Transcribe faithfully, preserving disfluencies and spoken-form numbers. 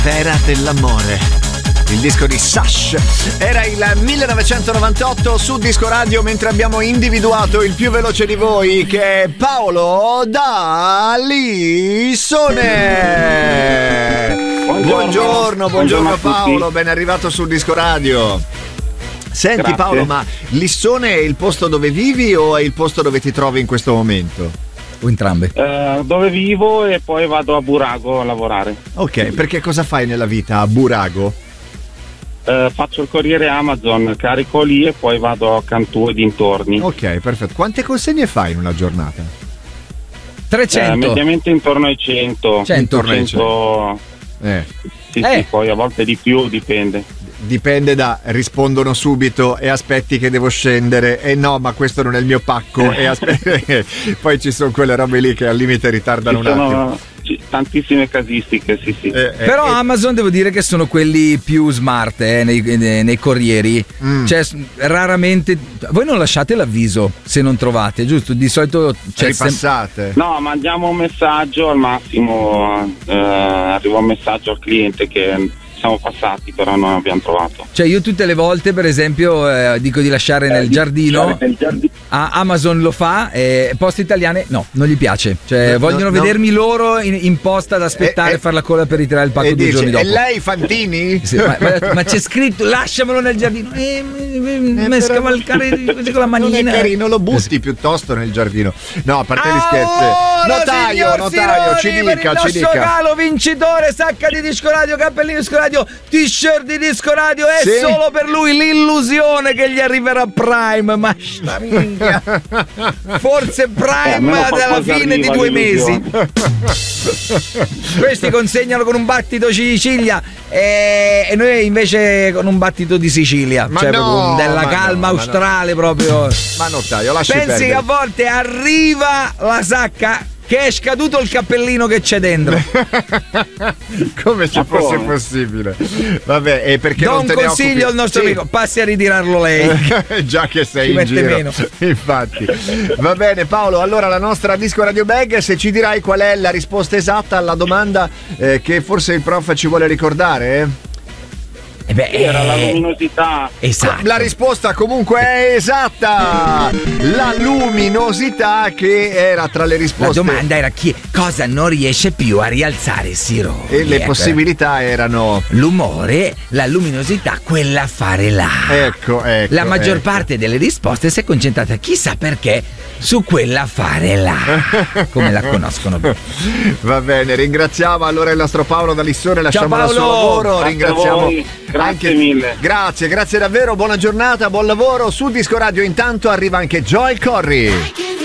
Vera dell'amore, il disco di Sash. Era il millenovecentonovantotto su Disco Radio, mentre abbiamo individuato il più veloce di voi, che è Paolo da Lissone. Buongiorno, buongiorno, buongiorno, buongiorno Paolo, ben arrivato su Disco Radio. Senti Grazie. Paolo, ma Lissone è il posto dove vivi o è il posto dove ti trovi in questo momento? O entrambe? Uh, dove vivo e poi vado a Burago a lavorare. Ok, perché cosa fai nella vita a Burago? Uh, faccio il corriere Amazon, carico lì e poi vado a Cantù e dintorni. Ok, perfetto. Quante consegne fai in una giornata? trecento. Uh, mediamente intorno ai cento. cento. Intorno ai cento. Eh. Sì, eh. sì, poi a volte di più, dipende. Dipende da rispondono subito e aspetti che devo scendere e no, ma questo non è il mio pacco e aspetti. Poi ci sono quelle robe lì che al limite ritardano ci un sono attimo. Tantissime casistiche, sì sì. Eh, eh, Però eh. Amazon devo dire che sono quelli più smart eh, nei, nei, nei corrieri. Mm. Cioè raramente voi non lasciate l'avviso se non trovate, giusto? Di solito c'è ripassate. Sem- no, mandiamo un messaggio al massimo, eh, arriva un messaggio al cliente che siamo passati, però non abbiamo trovato. Cioè io tutte le volte per esempio eh, dico di lasciare eh, nel di giardino, nel giardino. Ah, Amazon lo fa e Poste Italiane no, non gli piace, cioè no, vogliono no, vedermi no. loro in, in posta ad aspettare e, e far la coda per ritirare il pacco due dice, giorni dopo. E lei Fantini? Sì, ma, ma, ma c'è scritto lasciamelo nel giardino e mi eh, scavalcare così con la manina. Non è carino, lo butti piuttosto nel giardino. No, a parte gli scherzi. Notaio, notaio, ci dica, ci dica. Calo vincitore, sacca di Disco Radio, cappellino Disco Radio, t-shirt di Disco Radio, è sì? solo per lui l'illusione che gli arriverà Prime, ma sta minchia. Forse Prime eh, alla fine di due mesi. Questi consegnano con un battito Sicilia e, e noi invece con un battito di Sicilia, ma cioè no, della ma calma no, australe no. proprio. Ma notaio, lasci pensi perdere. Che a volte arriva la sacca che è scaduto il cappellino che c'è dentro. Come se fosse possibile. Vabbè, e perché do non un te consiglio ne al nostro sì. amico, passi a ritirarlo lei. Già che sei Ci in mette giro. meno. Infatti. Va bene Paolo, allora la nostra Disco Radio Bag, se ci dirai qual è la risposta esatta alla domanda eh, che forse il prof ci vuole ricordare, eh? Eh beh, era la luminosità. Esatto. La risposta comunque è esatta. La luminosità, che era tra le risposte. La domanda era chi cosa non riesce più a rialzare Sironi. E le ecco. possibilità erano l'umore, la luminosità, quell'affare là. Ecco, ecco. La maggior ecco. parte delle risposte si è concentrata, chissà perché, su quell'affare là. Come la conoscono. Va bene, ringraziamo allora il nostro Paolo da Lissone, lasciamo il suo lavoro. Grazie ringraziamo Grazie anche mille. Grazie, grazie davvero, buona giornata, buon lavoro su Disco Radio. Intanto arriva anche Joel Corry.